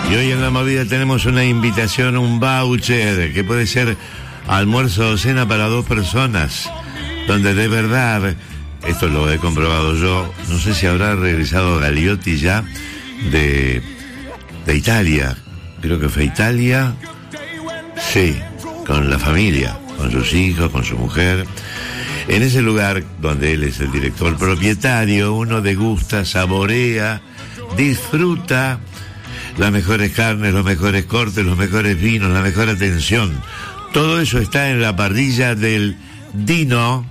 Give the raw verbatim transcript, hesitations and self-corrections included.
Y hoy en La Movida tenemos una invitación, un voucher, que puede ser almuerzo o cena para dos personas, donde de verdad, esto lo he comprobado yo, no sé si habrá regresado Gagliotti ya de, de Italia, creo que fue Italia, sí, con la familia, con sus hijos, con su mujer. En ese lugar donde él es el director propietario, uno degusta, saborea, disfruta las mejores carnes, los mejores cortes, los mejores vinos, la mejor atención. Todo eso está en la parrilla del Dino,